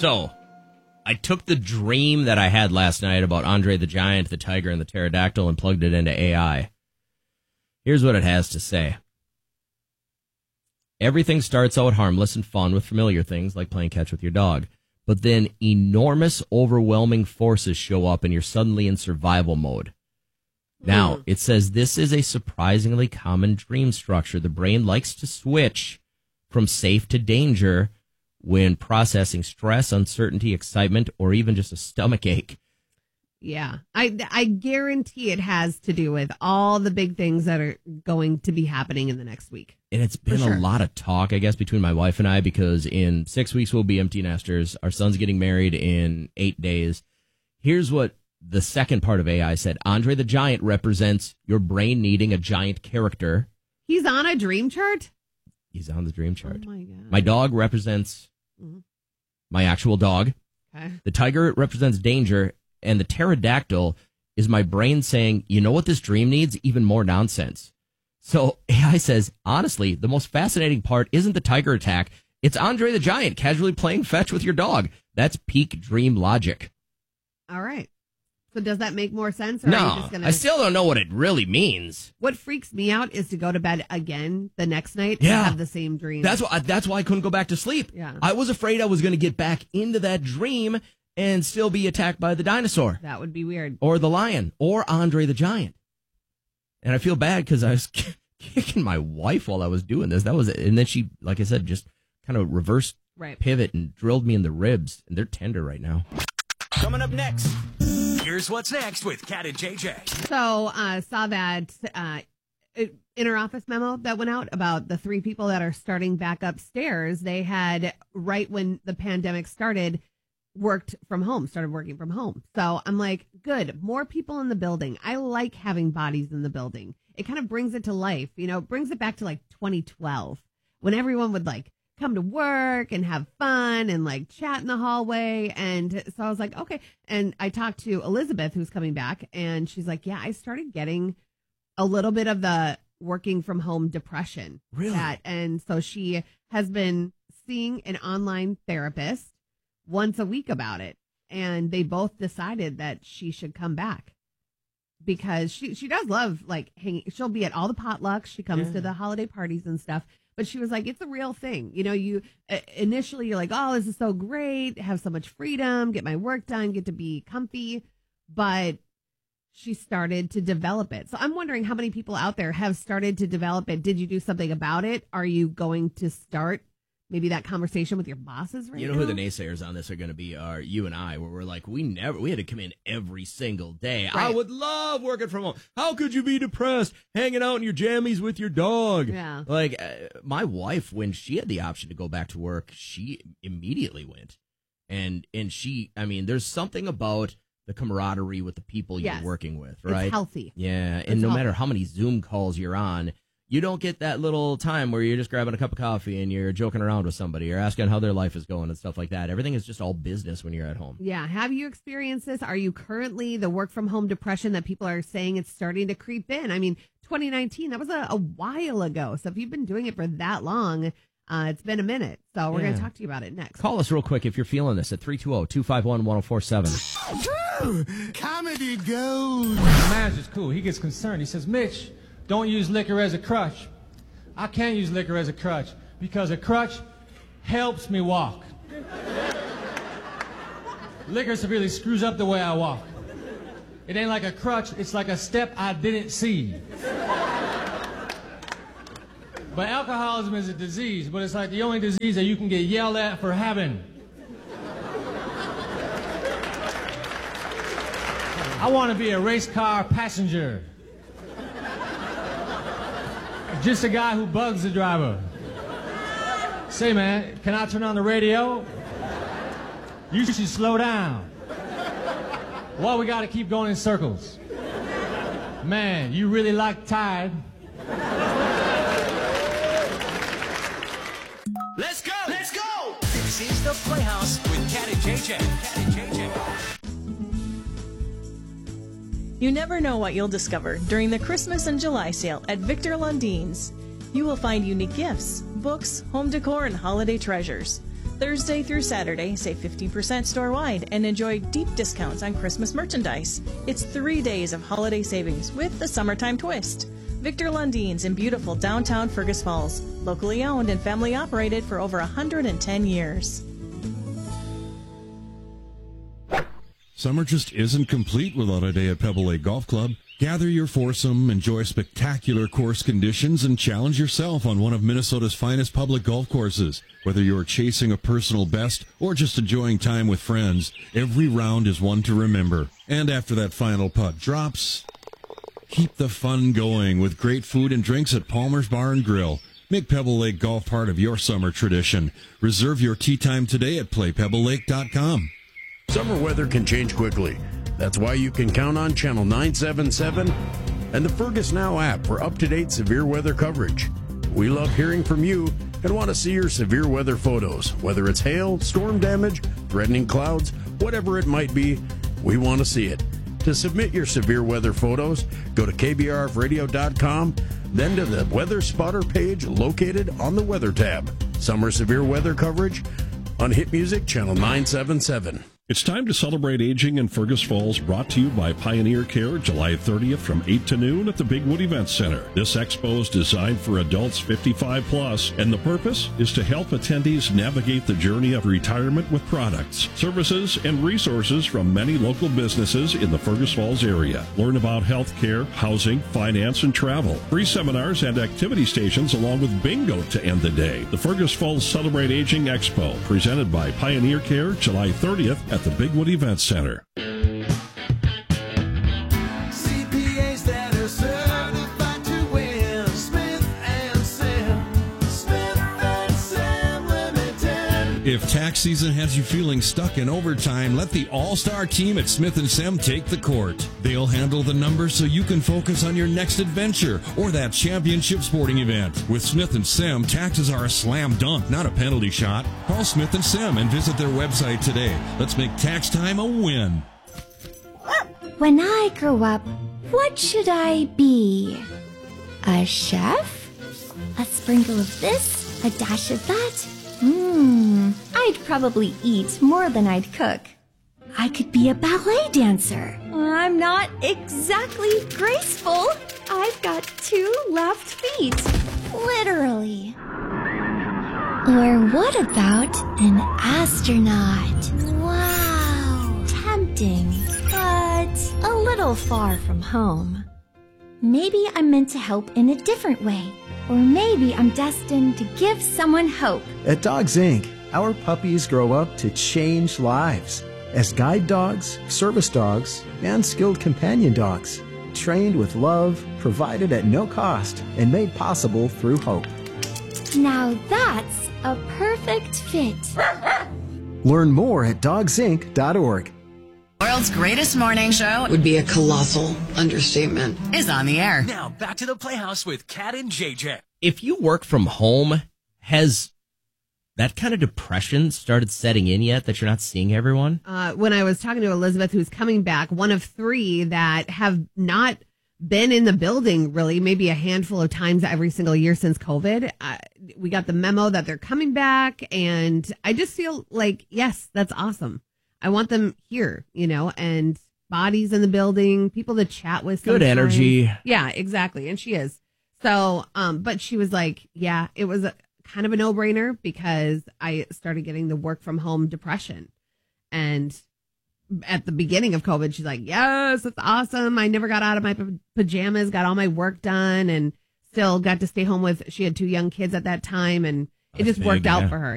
So, I took the dream that I had last night about Andre the Giant, the tiger, and the pterodactyl and plugged it into AI. Here's what it has to say. Everything starts out harmless and fun with familiar things like playing catch with your dog. But then enormous, overwhelming forces show up and you're suddenly in survival mode. Now, it says this is a surprisingly common dream structure. The brain likes to switch from safe to danger when processing stress, uncertainty, excitement, or even just a stomach ache. Yeah, I guarantee it has to do with all the big things that are going to be happening in the next week. And it's been a lot of talk, I guess, between my wife and I, because in 6 weeks we'll be empty nesters. Our son's getting married in 8 days. Here's what the second part of AI said. Andre the Giant represents your brain needing a giant character. He's on a dream chart? He's on the dream chart. Oh, my God. My dog represents my actual dog. Okay. The tiger represents danger. And the pterodactyl is my brain saying, you know what this dream needs? Even more nonsense. So AI says, honestly, the most fascinating part isn't the tiger attack. It's Andre the Giant casually playing fetch with your dog. That's peak dream logic. All right. So does that make more sense? Or No, are you just gonna... I still don't know what it really means. What freaks me out is to go to bed again the next night and Yeah. have the same dream. That's why I couldn't go back to sleep. Yeah. I was afraid I was going to get back into that dream and still be attacked by the dinosaur. That would be weird. Or the lion. Or Andre the Giant. And I feel bad because I was kicking my wife while I was doing this. And then she, like I said, just kind of reversed pivot and drilled me in the ribs. And they're tender right now. Coming up next, here's what's next with Kat and JJ. So saw that inter-office memo that went out about the 3 people that are starting back upstairs. They had, right when the pandemic started, started working from home. So I'm like, good, more people in the building. I like having bodies in the building. It kind of brings it to life, brings it back to like 2012 when everyone would like come to work and have fun and like chat in the hallway. And so I was like, okay. And I talked to Elizabeth, who's coming back, and she's like, yeah, I started getting a little bit of the working from home depression. Really? And so she has been seeing an online therapist once a week about it, and they both decided that she should come back because she does love like hanging. She'll be at all the potlucks. She comes to the holiday parties and stuff, but she was like, it's a real thing. You initially you're like, oh, this is so great, have so much freedom, get my work done, get to be comfy, but she started to develop it. So I'm wondering how many people out there have started to develop it. Did you do something about it? Are you going to start maybe that conversation with your bosses right now? You know who the naysayers on this are going to be are you and I, where we're like, we had to come in every single day. Right. I would love working from home. How could you be depressed hanging out in your jammies with your dog? Yeah. Like my wife, when she had the option to go back to work, she immediately went. And there's something about the camaraderie with the people you're working with, right? It's healthy. Yeah. And no matter how many Zoom calls you're on, you don't get that little time where you're just grabbing a cup of coffee and you're joking around with somebody or asking how their life is going and stuff like that. Everything is just all business when you're at home. Yeah. Have you experienced this? Are you currently the work from home depression that people are saying it's starting to creep in? I mean, 2019, that was a while ago. So if you've been doing it for that long, it's been a minute. So we're going to talk to you about it next. Call us real quick if you're feeling this at 320-251-1047. Comedy gold. The manager's cool. He gets concerned. He says, Mitch, don't use liquor as a crutch. I can't use liquor as a crutch because a crutch helps me walk. Liquor severely screws up the way I walk. It ain't like a crutch, it's like a step I didn't see. But alcoholism is a disease, but it's like the only disease that you can get yelled at for having. I want to be a race car passenger. Just a guy who bugs the driver. Say, man, can I turn on the radio? You should slow down. Well, we got to keep going in circles. Man, you really like Tide. Let's go! Let's go! This is the Playhouse with Kat and JJ. Kat and JJ. You never know what you'll discover during the Christmas and July sale at Victor Lundin's. You will find unique gifts, books, home decor, and holiday treasures. Thursday through Saturday, save 15% store-wide and enjoy deep discounts on Christmas merchandise. It's 3 days of holiday savings with the summertime twist. Victor Lundine's in beautiful downtown Fergus Falls. Locally owned and family operated for over 110 years. Summer just isn't complete without a day at Pebble Lake Golf Club. Gather your foursome, enjoy spectacular course conditions, and challenge yourself on one of Minnesota's finest public golf courses. Whether you're chasing a personal best or just enjoying time with friends, every round is one to remember. And after that final putt drops, keep the fun going with great food and drinks at Palmer's Bar and Grill. Make Pebble Lake Golf part of your summer tradition. Reserve your tee time today at playpebblelake.com. Summer weather can change quickly. That's why you can count on Channel 977 and the Fergus Now app for up-to-date severe weather coverage. We love hearing from you and want to see your severe weather photos. Whether it's hail, storm damage, threatening clouds, whatever it might be, we want to see it. To submit your severe weather photos, go to kbrfradio.com, then to the Weather Spotter page located on the Weather tab. Summer severe weather coverage on Hit Music Channel 977. It's time to celebrate aging in Fergus Falls, brought to you by Pioneer Care, July 30th from 8 to noon at the Bigwood Event Center. This expo is designed for adults 55 plus, and the purpose is to help attendees navigate the journey of retirement with products, services, and resources from many local businesses in the Fergus Falls area. Learn about health care, housing, finance, and travel. Free seminars and activity stations along with bingo to end the day. The Fergus Falls Celebrate Aging Expo, presented by Pioneer Care, July 30th at the Bigwood Event Center. CPAs that are certified to win. Smith and Sam Limited. If tax season has you feeling stuck in overtime, let the all-star team at Smith & Sam take the court. They'll handle the numbers so you can focus on your next adventure or that championship sporting event. With Smith & Sam, taxes are a slam dunk, not a penalty shot. Call Smith & Sam and visit their website today. Let's make tax time a win. When I grow up, what should I be? A chef? A sprinkle of this? A dash of that? I'd probably eat more than I'd cook. I could be a ballet dancer. I'm not exactly graceful. I've got 2 left feet. Literally. Or what about an astronaut? Wow. Tempting, but a little far from home. Maybe I'm meant to help in a different way. Or maybe I'm destined to give someone hope. At Dogs Inc., our puppies grow up to change lives as guide dogs, service dogs, and skilled companion dogs, trained with love, provided at no cost, and made possible through hope. Now that's a perfect fit. Learn more at dogsinc.org. World's greatest morning show would be a colossal understatement. Is on the air. Now back to the Playhouse with Kat and JJ. If you work from home, has that kind of depression started setting in yet that you're not seeing everyone? When I was talking to Elizabeth, who's coming back, one of 3 that have not been in the building really, maybe a handful of times every single year since COVID. We got the memo that they're coming back, and I just feel like, yes, that's awesome. I want them here, and bodies in the building, people to chat with. Good energy. Yeah, exactly. And she is. So, but she was like, yeah, it was kind of a no-brainer because I started getting the work from home depression. And at the beginning of COVID, she's like, yes, it's awesome. I never got out of my pajamas, got all my work done, and still got to stay home with, she had 2 young kids at that time, and it just worked out for her.